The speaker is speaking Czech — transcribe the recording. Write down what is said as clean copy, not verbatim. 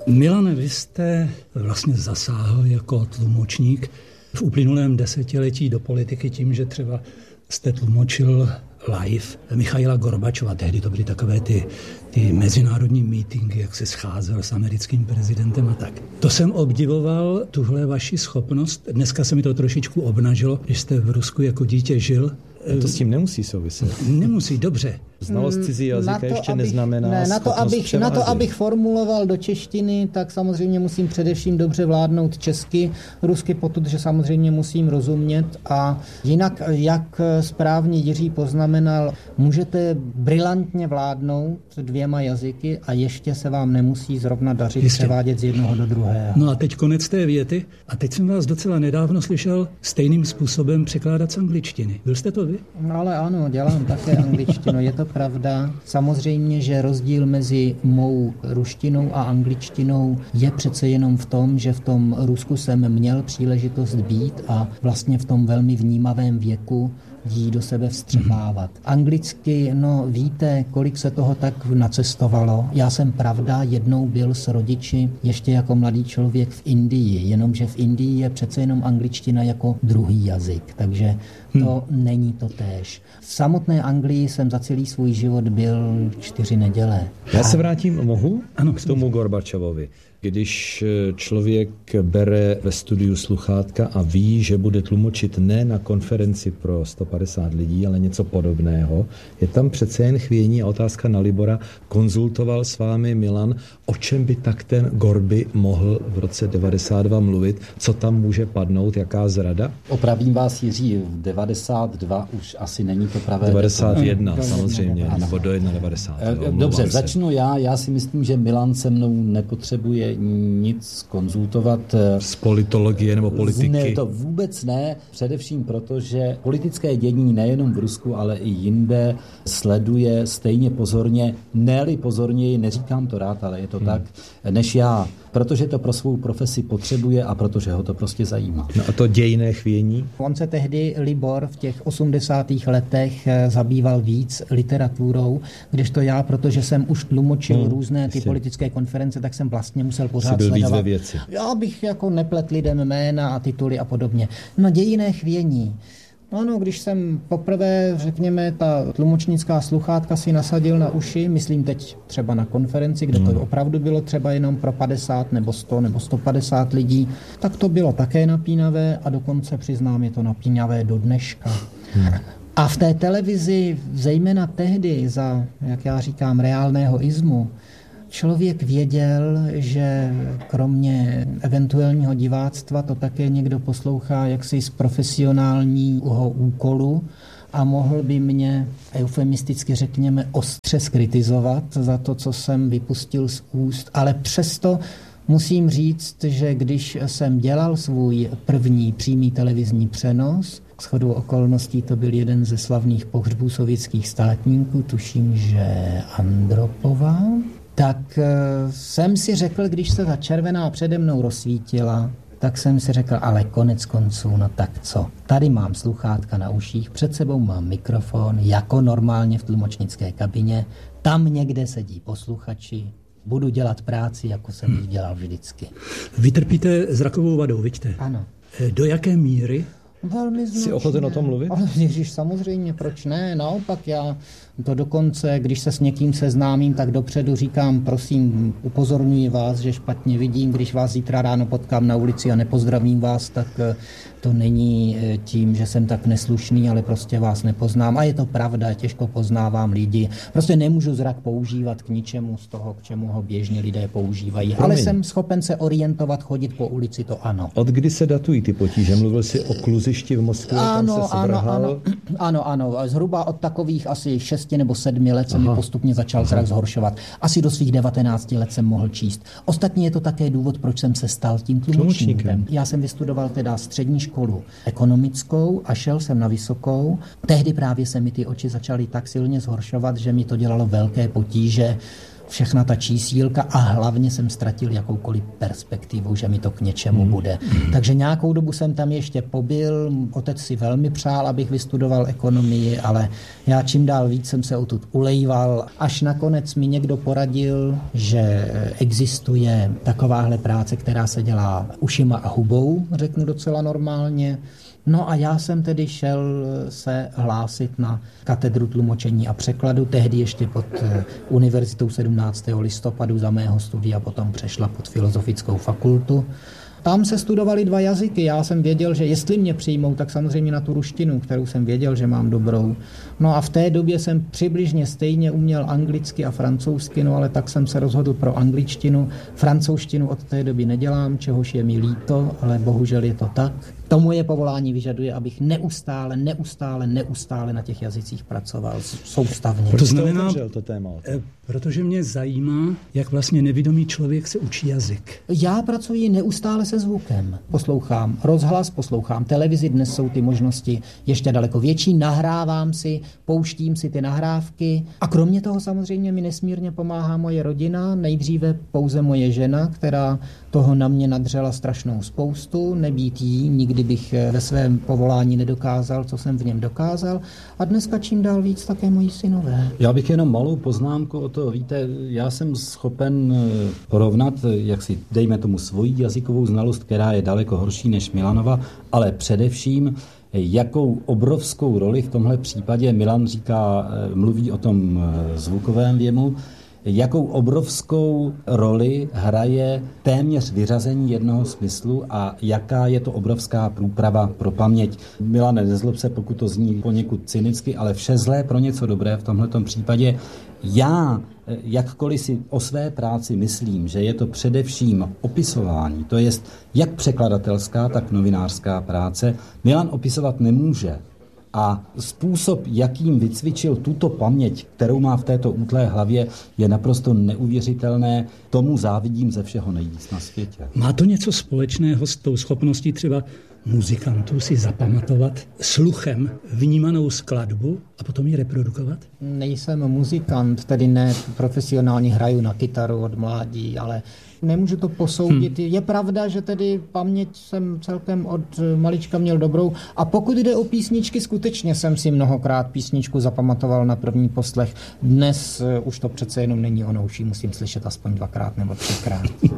Milane, vy jste vlastně zasáhl jako tlumočník v uplynulém desetiletí do politiky tím, že třeba jste tlumočil live Michaila Gorbačova. Tehdy to byly takové ty mezinárodní mítinky, jak se scházel s americkým prezidentem a tak. To jsem obdivoval, tuhle vaši schopnost. Dneska se mi to trošičku obnažilo, když jste v Rusku jako dítě žil. To s tím nemusí souviset. Nemusí, dobře. Znalost cizí jazyka ještě neznamená na to, abych formuloval do češtiny, tak samozřejmě musím především dobře vládnout česky, rusky protože samozřejmě musím rozumět a jinak, jak správně Jiří poznamenal, můžete brilantně vládnout 2 jazyky a ještě se vám nemusí zrovna dařit převádět z jednoho do druhého. No a teď konec té věty. A teď jsem vás docela nedávno slyšel stejným způsobem překládat z angličtiny. Byl jste to vy? No ale ano, dělám také angličtinu, je to pravda. Samozřejmě, že rozdíl mezi mou ruštinou a angličtinou je přece jenom v tom, že v tom Rusku jsem měl příležitost být a vlastně v tom velmi vnímavém věku jí do sebe vstřebávat. Anglicky, no víte, kolik se toho tak nacestovalo. Já jsem pravda jednou byl s rodiči ještě jako mladý člověk v Indii, jenomže v Indii je přece jenom angličtina jako druhý jazyk, takže to není to též. V samotné Anglii jsem za celý svůj život byl 4 neděle. Já se vrátím, mohu? Ano, k tomu Gorbačovovi. Když člověk bere ve studiu sluchátka a ví, že bude tlumočit ne na konferenci pro 150 lidí, ale něco podobného, je tam přece jen chvění a otázka na Libora. Konzultoval s vámi Milan, o čem by tak ten Gorby mohl v roce 92 mluvit, co tam může padnout, jaká zrada? Opravím vás, Jiří, v 92 už asi není to pravé. 91 samozřejmě, nebo do 91. Dobře, začnu já. Já si myslím, že Milan se mnou nepotřebuje nic konzultovat. Z politologie nebo politiky? Ne, to vůbec ne. Především proto, že politické dění nejenom v Rusku, ale i jinde sleduje stejně pozorně, ne-li pozorněji, neříkám to rád, ale je to tak, než já. Protože to pro svou profesi potřebuje a protože ho to prostě zajímá. No a to dějinné chvění? On se tehdy, Libor, v těch 80. letech zabýval víc literaturou, kdežto já, protože jsem už tlumočil různé ty politické konference, tak jsem vlastně musel pořád sledovat. Já bych jako neplet lidem jména a tituly a podobně. No dějinné chvění. Ano, když jsem poprvé, řekněme, ta tlumočnická sluchátka si nasadil na uši, myslím teď třeba na konferenci, kde to opravdu bylo třeba jenom pro 50 nebo 100 nebo 150 lidí, tak to bylo také napínavé a dokonce přiznám, je to napínavé do dneška. A v té televizi, zejména tehdy za, jak já říkám, reálného izmu, člověk věděl, že kromě eventuálního diváctva to také někdo poslouchá jaksi z profesionálního úkolu a mohl by mě eufemisticky řekněme ostře skritizovat za to, co jsem vypustil z úst, ale přesto musím říct, že když jsem dělal svůj první přímý televizní přenos, shodou okolností to byl jeden ze slavných pohřbů sovětských státníků, tuším, že Andropova, tak jsem si řekl, když se ta červená přede mnou rozsvítila, tak jsem si řekl, ale konec konců, no tak co? Tady mám sluchátka na uších, před sebou mám mikrofon, jako normálně v tlumočnické kabině, tam někde sedí posluchači, budu dělat práci, jako jsem ji dělal vždycky. Vy trpíte zrakovou vadou, vidíte? Ano. Do jaké míry? Velmi značně. Jsi ochoten o tom mluvit? Ale Ježíš, samozřejmě, proč ne? Naopak já to dokonce, když se s někým seznámím, tak dopředu říkám, prosím, upozorňuji vás, že špatně vidím, když vás zítra ráno potkám na ulici a nepozdravím vás, tak to není tím, že jsem tak neslušný, ale prostě vás nepoznám. A je to pravda, těžko poznávám lidi. Prostě nemůžu zrak používat k ničemu z toho, k čemu ho běžně lidé používají. Ale jsem schopen se orientovat, chodit po ulici, to ano. Od kdy se datují ty potíže? Mluvil jsi o kluzišti v Moskvě, tam se svrhal? Ano. Zhruba od takových asi 6 nebo 7 let se mi postupně začal zrak zhoršovat. Asi do svých 19 let jsem mohl číst. Ostatně je to také důvod, proč jsem se stal tím tlumočníkem. Já jsem vystudoval teda střední školu ekonomickou a šel jsem na vysokou. Tehdy právě se mi ty oči začaly tak silně zhoršovat, že mi to dělalo velké potíže všechna ta čísílka a hlavně jsem ztratil jakoukoliv perspektivu, že mi to k něčemu bude. Takže nějakou dobu jsem tam ještě pobyl, otec si velmi přál, abych vystudoval ekonomii, ale já čím dál víc jsem se odtud ulejval, až nakonec mi někdo poradil, že existuje takováhle práce, která se dělá ušima a hubou, řeknu docela normálně. No a já jsem tedy šel se hlásit na katedru tlumočení a překladu, tehdy ještě pod univerzitou 17. listopadu za mého studia, potom přešla pod filozofickou fakultu. Tam se studovaly 2 jazyky. Já jsem věděl, že jestli mě přijmou, tak samozřejmě na tu ruštinu, kterou jsem věděl, že mám dobrou. No a v té době jsem přibližně stejně uměl anglicky a francouzsky, no ale tak jsem se rozhodl pro angličtinu. Francouzštinu od té doby nedělám, čehož je mi líto, ale bohužel je to tak. To moje povolání vyžaduje, abych neustále na těch jazycích pracoval soustavně. To znamená, protože mě zajímá, jak vlastně nevědomý člověk se učí jazyk. Já pracuji neustále se zvukem. Poslouchám rozhlas, poslouchám televizi, dnes jsou ty možnosti ještě daleko větší, nahrávám si, pouštím si ty nahrávky a kromě toho samozřejmě mi nesmírně pomáhá moje rodina, nejdříve pouze moje žena, která toho na mě nadřela strašnou spoustu, nebýt jí, nikdy bych ve svém povolání nedokázal, co jsem v něm dokázal a dneska čím dál víc také moji synové. Já bych jenom malou poznámku o to, víte, já jsem schopen porovnat, jak si dejme tomu svoji jazykovou znalost, která je daleko horší než Milanova, ale především jakou obrovskou roli v tomhle případě Milan mluví o tom zvukovém věmu, jakou obrovskou roli hraje téměř vyřazení jednoho smyslu a jaká je to obrovská průprava pro paměť. Milane, nezlob se, pokud to zní poněkud cynicky, ale vše zlé pro něco dobré v tomhletom případě. Já, jakkoliv si o své práci myslím, že je to především opisování, to jest jak překladatelská, tak novinářská práce, Milan opisovat nemůže. A způsob, jakým vycvičil tuto paměť, kterou má v této útlé hlavě, je naprosto neuvěřitelné. Tomu závidím ze všeho nejvíc na světě. Má to něco společného s tou schopností třeba muzikantů si zapamatovat sluchem vnímanou skladbu a potom ji reprodukovat? Nejsem muzikant, tedy ne profesionálně hraju na kytaru od mládí, ale nemůžu to posoudit. Je pravda, že tedy paměť jsem celkem od malička měl dobrou a pokud jde o písničky, skutečně jsem si mnohokrát písničku zapamatoval na první poslech. Dnes už to přece jenom není ono, už ji musím slyšet aspoň 2krát nebo 3krát.